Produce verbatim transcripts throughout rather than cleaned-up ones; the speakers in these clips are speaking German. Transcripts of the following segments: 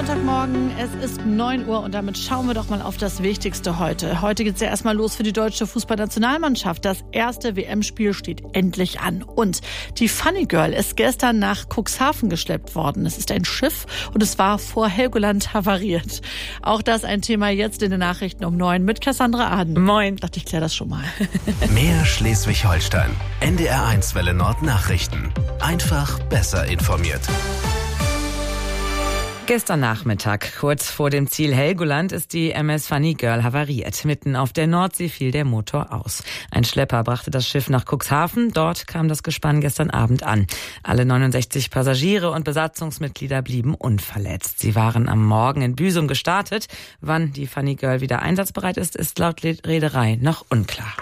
Montagmorgen, es ist neun Uhr und damit schauen wir doch mal auf das Wichtigste heute. Heute geht es ja erstmal los für die deutsche Fußballnationalmannschaft. Das erste W M-Spiel steht endlich an. Und die Funny Girl ist gestern nach Cuxhaven geschleppt worden. Es ist ein Schiff und es war vor Helgoland havariert. Auch das ein Thema jetzt in den Nachrichten um neun mit Cassandra Aden. Moin. Ich dachte, ich kläre das schon mal. Mehr Schleswig-Holstein. N D R eins Welle Nord Nachrichten. Einfach besser informiert. Gestern Nachmittag, kurz vor dem Ziel Helgoland, ist die M S Funny Girl havariert. Mitten auf der Nordsee fiel der Motor aus. Ein Schlepper brachte das Schiff nach Cuxhaven. Dort kam das Gespann gestern Abend an. Alle neunundsechzig Passagiere und Besatzungsmitglieder blieben unverletzt. Sie waren am Morgen in Büsum gestartet. Wann die Funny Girl wieder einsatzbereit ist, ist laut Reederei noch unklar.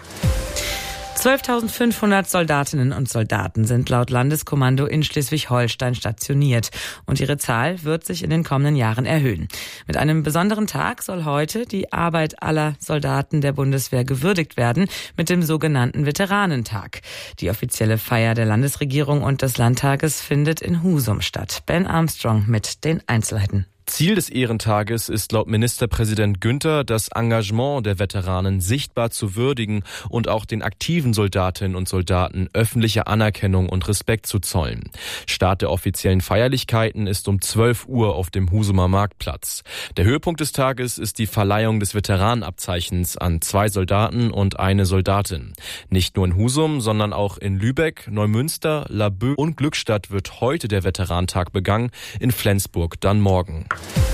zwölftausendfünfhundert Soldatinnen und Soldaten sind laut Landeskommando in Schleswig-Holstein stationiert und ihre Zahl wird sich in den kommenden Jahren erhöhen. Mit einem besonderen Tag soll heute die Arbeit aller Soldaten der Bundeswehr gewürdigt werden mit dem sogenannten Veteranentag. Die offizielle Feier der Landesregierung und des Landtages findet in Husum statt. Ben Armstrong mit den Einzelheiten. Ziel des Ehrentages ist laut Ministerpräsident Günther, das Engagement der Veteranen sichtbar zu würdigen und auch den aktiven Soldatinnen und Soldaten öffentliche Anerkennung und Respekt zu zollen. Start der offiziellen Feierlichkeiten ist um zwölf Uhr auf dem Husumer Marktplatz. Der Höhepunkt des Tages ist die Verleihung des Veteranenabzeichens an zwei Soldaten und eine Soldatin. Nicht nur in Husum, sondern auch in Lübeck, Neumünster, Laboe und Glückstadt wird heute der Veteranentag begangen, in Flensburg dann morgen.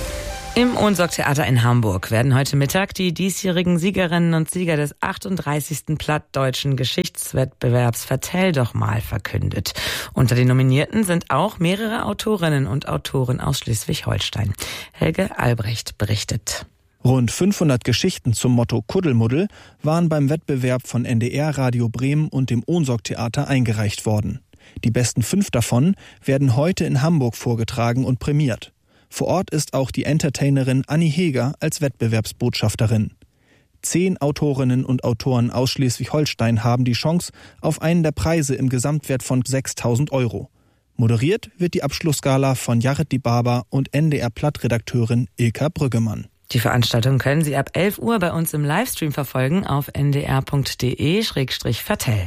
Im Ohnsorg-Theater in Hamburg werden heute Mittag die diesjährigen Siegerinnen und Sieger des achtunddreißigsten Plattdeutschen Geschichtswettbewerbs Vertell doch mal verkündet. Unter den Nominierten sind auch mehrere Autorinnen und Autoren aus Schleswig-Holstein. Helge Albrecht berichtet. Rund fünfhundert Geschichten zum Motto Kuddelmuddel waren beim Wettbewerb von N D R, Radio Bremen und dem Ohnsorg-Theater eingereicht worden. Die besten fünf davon werden heute in Hamburg vorgetragen und prämiert. Vor Ort ist auch die Entertainerin Anni Heger als Wettbewerbsbotschafterin. Zehn Autorinnen und Autoren aus Schleswig-Holstein haben die Chance auf einen der Preise im Gesamtwert von sechstausend Euro. Moderiert wird die Abschlussgala von Jared Dibaba und N D R-Plattredakteurin Ilka Brüggemann. Die Veranstaltung können Sie ab elf Uhr bei uns im Livestream verfolgen auf n d r punkt d e slash vertell.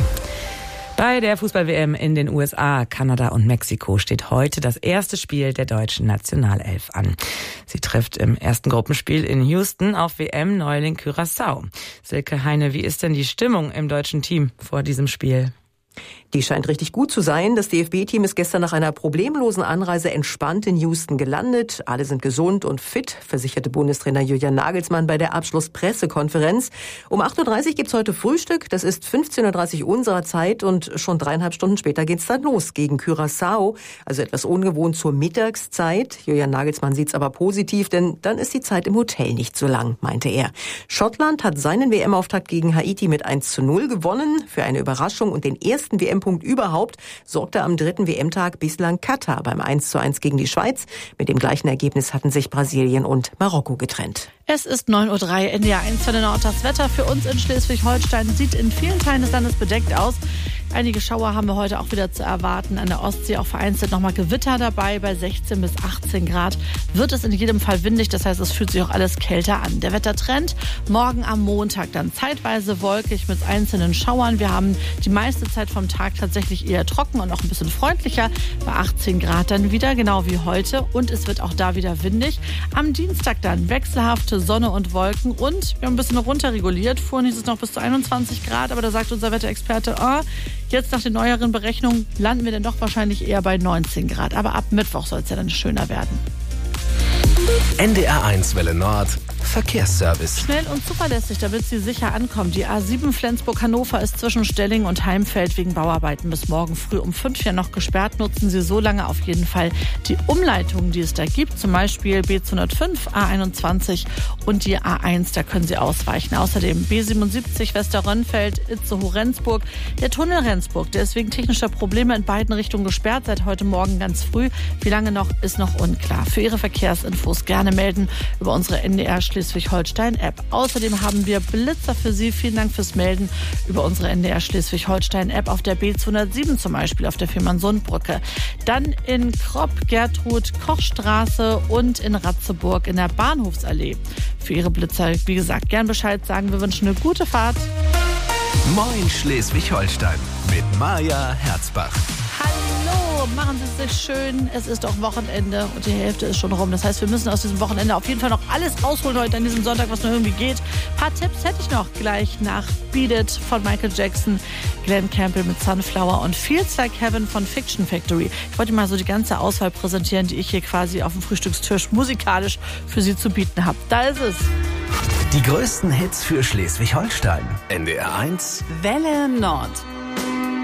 Bei der Fußball-W M in den U S A, Kanada und Mexiko steht heute das erste Spiel der deutschen Nationalelf an. Sie trifft im ersten Gruppenspiel in Houston auf W M-Neuling Curaçao. Silke Heine, wie ist denn die Stimmung im deutschen Team vor diesem Spiel? Die scheint richtig gut zu sein. Das D F B-Team ist gestern nach einer problemlosen Anreise entspannt in Houston gelandet. Alle sind gesund und fit, versicherte Bundestrainer Julian Nagelsmann bei der Abschlusspressekonferenz. Um acht Uhr dreißig gibt's heute Frühstück. Das ist fünfzehn Uhr dreißig unserer Zeit und schon dreieinhalb Stunden später geht's dann los gegen Curaçao. Also etwas ungewohnt zur Mittagszeit. Julian Nagelsmann sieht's aber positiv, denn dann ist die Zeit im Hotel nicht so lang, meinte er. Schottland hat seinen W M-Auftakt gegen Haiti mit eins zu null gewonnen. Für eine Überraschung und den ersten W M-Punkt überhaupt sorgte am dritten W M-Tag bislang Katar beim eins zu eins gegen die Schweiz. Mit dem gleichen Ergebnis hatten sich Brasilien und Marokko getrennt. Es ist neun Uhr drei, N D R eins Welle Nord. Das Wetter für uns in Schleswig-Holstein sieht in vielen Teilen des Landes bedeckt aus. Einige Schauer haben wir heute auch wieder zu erwarten. An der Ostsee auch vereinzelt nochmal Gewitter dabei. Bei sechzehn bis achtzehn Grad wird es in jedem Fall windig. Das heißt, es fühlt sich auch alles kälter an. Der Wettertrend morgen am Montag dann zeitweise wolkig mit einzelnen Schauern. Wir haben die meiste Zeit vom Tag tatsächlich eher trocken und auch ein bisschen freundlicher. Bei achtzehn Grad dann wieder, genau wie heute. Und es wird auch da wieder windig. Am Dienstag dann wechselhafte Sonne und Wolken. Und wir haben ein bisschen runterreguliert. Vorhin hieß es noch bis zu einundzwanzig Grad. Aber da sagt unser Wetterexperte, oh, jetzt nach den neueren Berechnungen landen wir dann doch wahrscheinlich eher bei neunzehn Grad. Aber ab Mittwoch soll es ja dann schöner werden. N D R eins Welle Nord Verkehrsservice. Schnell und zuverlässig, damit Sie sicher ankommen. Die A sieben Flensburg-Hannover ist zwischen Stelling und Heimfeld wegen Bauarbeiten bis morgen früh um fünf ja noch gesperrt. Nutzen Sie so lange auf jeden Fall die Umleitungen, die es da gibt. Zum Beispiel B zweihundertfünf, A einundzwanzig und die A eins. Da können Sie ausweichen. Außerdem B siebenundsiebzig Westerrönfeld, Itzehoe-Rendsburg. Der Tunnel Rendsburg, der ist wegen technischer Probleme in beiden Richtungen gesperrt. Seit heute Morgen ganz früh. Wie lange noch, ist noch unklar. Für Ihre Verkehrsinfos gerne melden über unsere N D R Schleswig Schleswig-Holstein-App. Außerdem haben wir Blitzer für Sie. Vielen Dank fürs Melden über unsere N D R Schleswig-Holstein-App auf der B zweihundertsieben zum Beispiel, auf der Fehmarnsundbrücke. Dann in Kropp, Gertrud-Koch-Straße und in Ratzeburg in der Bahnhofsallee. Für Ihre Blitzer, wie gesagt, gern Bescheid sagen. Wir wünschen eine gute Fahrt. Moin Schleswig-Holstein mit Maja Herzbach. Hallo, machen Sie es sich schön. Es ist auch Wochenende und die Hälfte ist schon rum. Das heißt, wir müssen aus diesem Wochenende auf jeden Fall noch alles rausholen heute an diesem Sonntag, was nur irgendwie geht. Ein paar Tipps hätte ich noch gleich nach Beat It von Michael Jackson, Glenn Campbell mit Sunflower und Feels Like Heaven von Fiction Factory. Ich wollte mal so die ganze Auswahl präsentieren, die ich hier quasi auf dem Frühstückstisch musikalisch für Sie zu bieten habe. Da ist es. Die größten Hits für Schleswig-Holstein. N D R eins Welle Nord.